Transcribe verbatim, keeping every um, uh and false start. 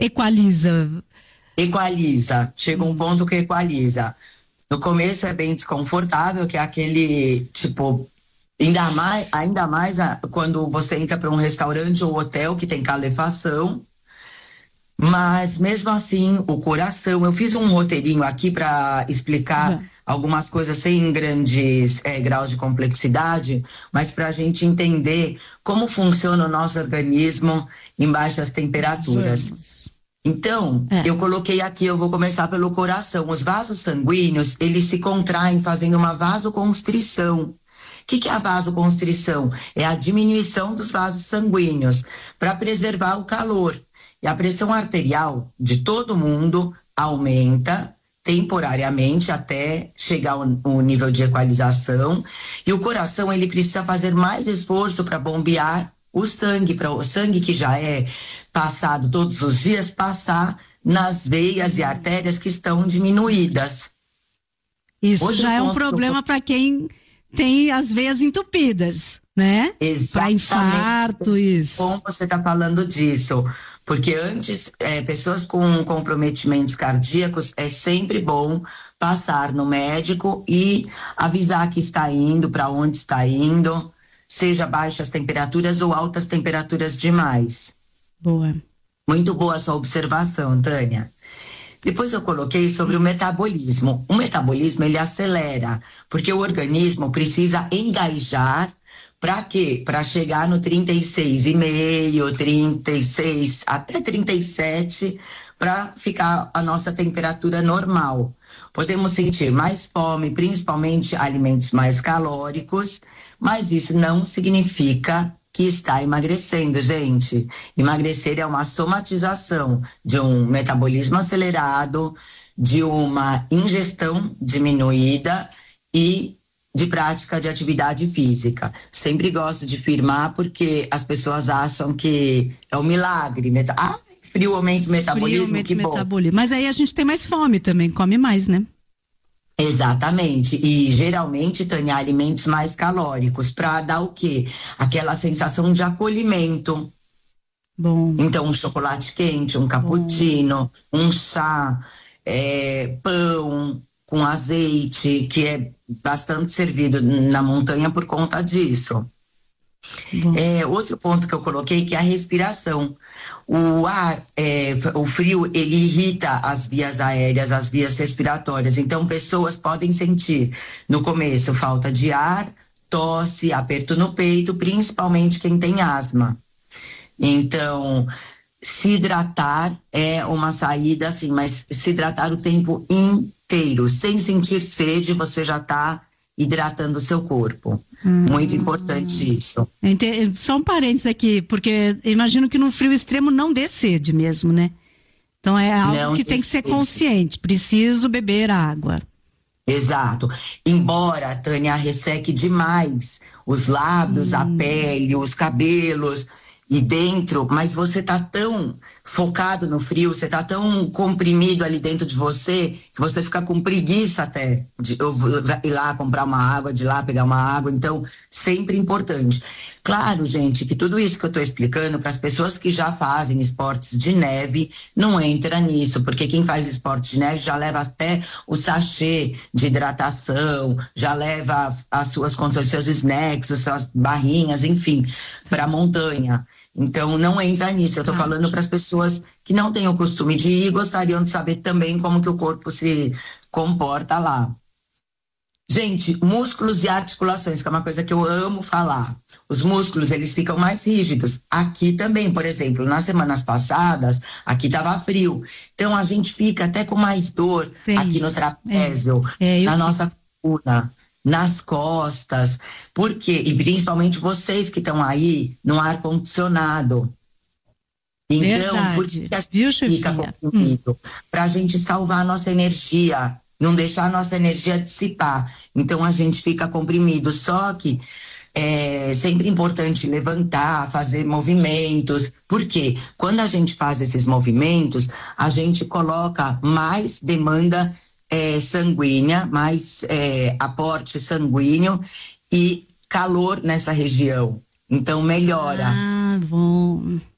equaliza? Equaliza, chega um ponto que equaliza. No começo é bem desconfortável, que é aquele, tipo, ainda mais, ainda mais a, quando você entra para um restaurante ou hotel que tem calefação, mas mesmo assim, o coração, eu fiz um roteirinho aqui para explicar Já. algumas coisas sem grandes é, graus de complexidade, mas para a gente entender como funciona o nosso organismo em baixas temperaturas. Vamos. Então, É. eu coloquei aqui, eu vou começar pelo coração. Os vasos sanguíneos, eles se contraem fazendo uma vasoconstrição. O que, que é a vasoconstrição? É a diminuição dos vasos sanguíneos para preservar o calor. E a pressão arterial de todo mundo aumenta temporariamente até chegar ao, ao nível de equalização. E o coração, ele precisa fazer mais esforço para bombear o sangue, para o sangue que já é passado todos os dias, passar nas veias e artérias que estão diminuídas. Isso Outro já é um ponto que eu- problema para quem tem as veias entupidas, né? Para Exatamente. infarto, isso. Bom você está falando disso, porque antes, é, pessoas com comprometimentos cardíacos, é sempre bom passar no médico e avisar que está indo, para onde está indo, seja baixas temperaturas ou altas temperaturas demais. Boa. Muito boa a sua observação, Tânia. Depois eu coloquei sobre o metabolismo. O metabolismo, ele acelera, porque o organismo precisa engajar para quê? Para chegar no trinta e seis vírgula cinco, trinta e seis, até trinta e sete, para ficar a nossa temperatura normal. Podemos sentir mais fome, principalmente alimentos mais calóricos, mas isso não significa que está emagrecendo, gente. Emagrecer é uma somatização de um metabolismo acelerado, de uma ingestão diminuída e de prática de atividade física. Sempre gosto de afirmar porque as pessoas acham que é um milagre. Meta... Ah, frio aumenta o metabolismo, Frio, que bom. metabolismo. Mas aí a gente tem mais fome também, come mais, né? Exatamente, e geralmente, Tânia, alimentos mais calóricos, para dar o quê? Aquela sensação de acolhimento. Bom. Então, um chocolate quente, um cappuccino, um chá, é, pão com azeite, que é bastante servido na montanha por conta disso. É, outro ponto que eu coloquei que é a respiração. O ar, é, o frio, ele irrita as vias aéreas, as vias respiratórias. Então, pessoas podem sentir no começo falta de ar, tosse, aperto no peito, principalmente quem tem asma. Então, se hidratar é uma saída, assim, mas se hidratar o tempo inteiro, sem sentir sede, você já está hidratando o seu corpo. Hum. Muito importante isso. Entendi. Só um parênteses aqui, porque imagino que no frio extremo não dê sede mesmo, né? Então é algo não que tem que ser consciente, preciso beber água. Exato. Embora, Tânia, resseque demais os lábios, hum. a pele, os cabelos e dentro, mas você tá tão focado no frio, você tá tão comprimido ali dentro de você, que você fica com preguiça até de eu ir lá comprar uma água, de ir lá pegar uma água. Então, sempre importante. Claro, gente, que tudo isso que eu tô explicando para as pessoas que já fazem esportes de neve, não entra nisso, porque quem faz esporte de neve já leva até o sachê de hidratação, já leva as suas condições, seus snacks, as suas barrinhas, enfim, para a montanha. Então, não entra nisso. Eu tô falando para as pessoas que não têm o costume de ir e gostariam de saber também como que o corpo se comporta lá. Gente, músculos e articulações, que é uma coisa que eu amo falar. Os músculos, eles ficam mais rígidos. Aqui também, por exemplo, nas semanas passadas, aqui tava frio. Então, a gente fica até com mais dor Sim. aqui no trapézio, é. É, na nossa coluna, nas costas. Por quê? E principalmente vocês que estão aí no ar-condicionado. Então, Verdade. por que a gente Viu, fica comprimido? Hum. Para a gente salvar a nossa energia, não deixar a nossa energia dissipar. Então, a gente fica comprimido. Só que é sempre importante levantar, fazer movimentos. Por quê? Quando a gente faz esses movimentos, a gente coloca mais demanda É, sanguínea, mais é, aporte sanguíneo e calor nessa região. Então melhora. Ah, bom.